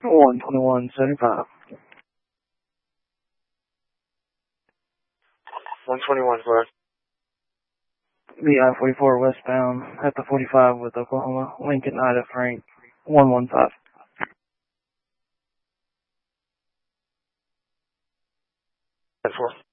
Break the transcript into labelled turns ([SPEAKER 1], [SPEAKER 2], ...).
[SPEAKER 1] 121.75.
[SPEAKER 2] 121, correct.
[SPEAKER 1] The I-44 westbound at the 45 with Oklahoma, Lincoln, Ida, Frank, 115.
[SPEAKER 2] That's 4.